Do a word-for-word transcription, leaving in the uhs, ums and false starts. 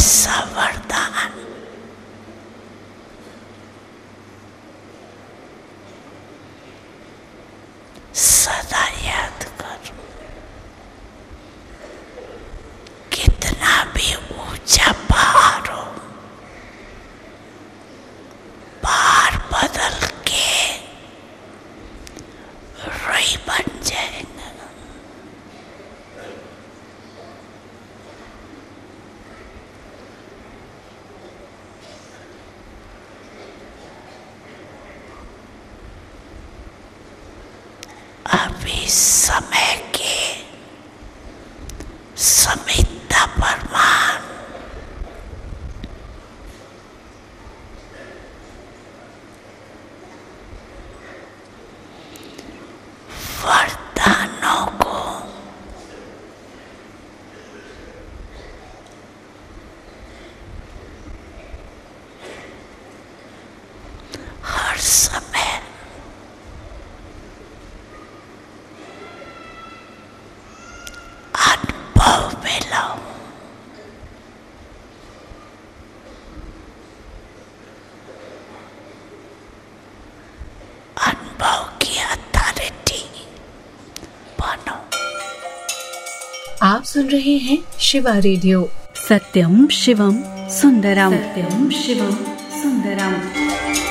ऐसा वरदान सदा याद कर। कितना भी ऊंचा पहाड़ हो, पहाड़ बदल के रुई बन जाएगा। अभी समय के समिता परमान वरदानों को हर समय अनुभव में लाओ। अनुभव की अथॉरिटी बनो। आप सुन रहे हैं शिवा रेडियो। सत्यम शिवम सुंदरम। सत्यम शिवम सुंदरम।